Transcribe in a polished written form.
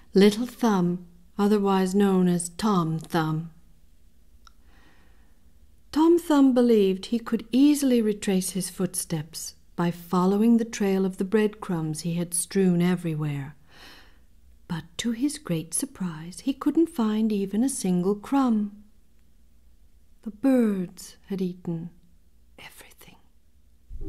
Little Thumb, otherwise known as Tom Thumb. Tom Thumb believed he could easily retrace his footsteps by following the trail of the breadcrumbs he had strewn everywhere. But to his great surprise, he couldn't find even a single crumb. The birds had eaten